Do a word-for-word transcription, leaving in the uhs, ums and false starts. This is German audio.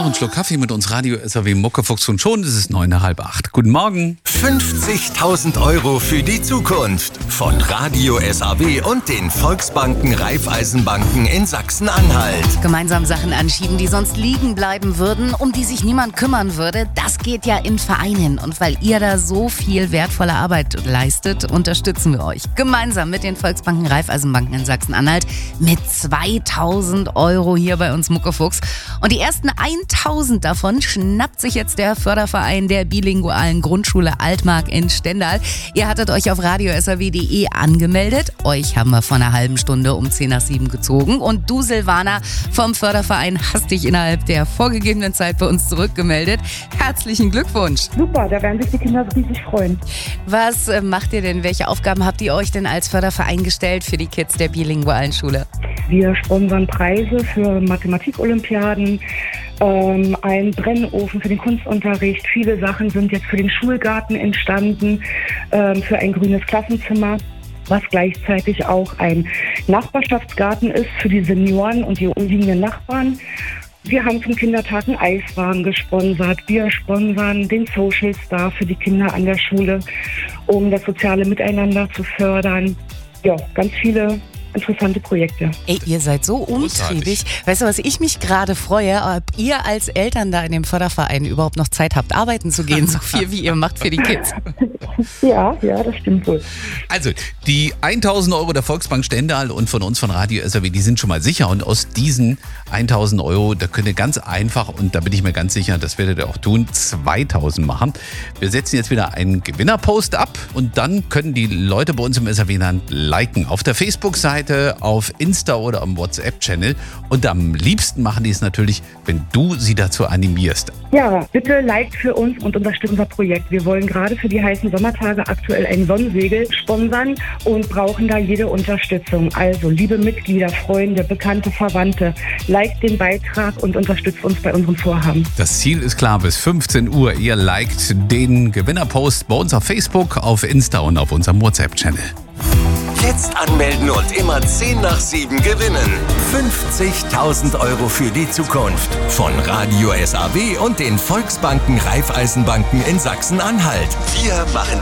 Noch einen Schluck Kaffee mit uns, Radio S R W Muckefuchs, und schon ist es neun nach halb acht. Guten Morgen. fünfzigtausend Euro für die Zukunft von Radio S R W und den Volksbanken Raiffeisenbanken in Sachsen-Anhalt. Gemeinsam Sachen anschieben, die sonst liegen bleiben würden, um die sich niemand kümmern würde, das geht ja in Vereinen. Und weil ihr da so viel wertvolle Arbeit leistet, unterstützen wir euch. Gemeinsam mit den Volksbanken Raiffeisenbanken in Sachsen-Anhalt mit zweitausend Euro hier bei uns Muckefuchs. Und die ersten tausend davon schnappt sich jetzt der Förderverein der bilingualen Grundschule Altmark in Stendal. Ihr hattet euch auf radio s r w punkt d e angemeldet. Euch haben wir vor einer halben Stunde um zehn nach sieben gezogen. Und du, Silvana, vom Förderverein hast dich innerhalb der vorgegebenen Zeit bei uns zurückgemeldet. Herzlichen Glückwunsch. Super, da werden sich die Kinder riesig freuen. Was äh, macht ihr denn? Welche Aufgaben habt ihr euch denn als Förderverein gestellt für die Kids der bilingualen Schule? Wir sponsern Preise für Mathematik-Olympiaden, ähm, einen Brennofen für den Kunstunterricht. Viele Sachen sind jetzt für den Schulgarten entstanden, ähm, für ein grünes Klassenzimmer, was gleichzeitig auch ein Nachbarschaftsgarten ist für die Senioren und die umliegenden Nachbarn. Wir haben zum Kindertag einen Eiswagen gesponsert. Wir sponsern den Social Star für die Kinder an der Schule, um das soziale Miteinander zu fördern. Ja, ganz viele interessante Projekte. Ey, ihr seid so umtriebig. Weißt du, was ich mich gerade freue, ob ihr als Eltern da in dem Förderverein überhaupt noch Zeit habt, arbeiten zu gehen, so viel wie ihr macht für die Kids. Ja, ja, das stimmt wohl. Also, die tausend Euro der Volksbank Stendal und von uns von Radio S R W, die sind schon mal sicher. Und aus diesen tausend Euro, da könnt ihr ganz einfach, und da bin ich mir ganz sicher, das werdet ihr auch tun, zweitausend machen. Wir setzen jetzt wieder einen Gewinnerpost ab und dann können die Leute bei uns im S R W-Land liken. Auf der Facebook-Seite, auf Insta oder am WhatsApp-Channel. Und am liebsten machen die es natürlich, wenn du sie dazu animierst. Ja, bitte liked für uns und unterstützt unser Projekt. Wir wollen gerade für die heißen Sommertage aktuell ein Sonnensegel sponsern und brauchen da jede Unterstützung. Also, liebe Mitglieder, Freunde, Bekannte, Verwandte, liked den Beitrag und unterstützt uns bei unserem Vorhaben. Das Ziel ist klar, bis fünfzehn Uhr. Ihr liked den Gewinnerpost bei uns auf Facebook, auf Insta und auf unserem WhatsApp-Channel. Jetzt anmelden und immer zehn nach sieben gewinnen. fünfzigtausend Euro für die Zukunft von Radio S R W und den Volksbanken Raiffeisenbanken in Sachsen-Anhalt. Wir machen